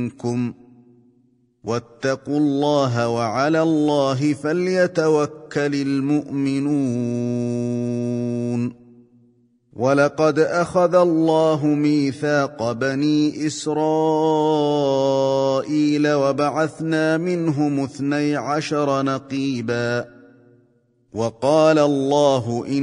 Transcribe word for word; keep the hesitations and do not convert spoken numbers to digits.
منكم واتقوا الله وعلى الله فليتوكل المؤمنون ولقد أخذ الله ميثاق بني إسرائيل وبعثنا منهم اثني عشر نقيبا وقال الله إن